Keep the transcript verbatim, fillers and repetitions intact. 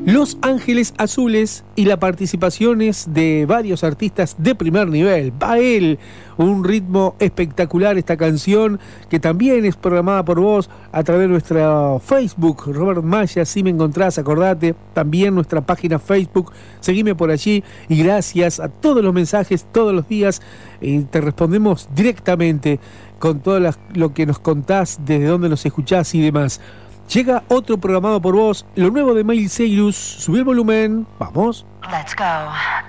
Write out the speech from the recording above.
Los Ángeles Azules y la participaciones de varios artistas de primer nivel. Bael, un ritmo espectacular esta canción que también es programada por vos a través de nuestra Facebook, Robert Maya, si me encontrás, acordate, también nuestra página Facebook, seguime por allí y gracias a todos los mensajes todos los días, eh, te respondemos directamente con todo las, lo que nos contás, desde dónde nos escuchás y demás. Llega otro programado por vos, lo nuevo de Miley Cyrus. Subí el volumen, vamos. Let's go.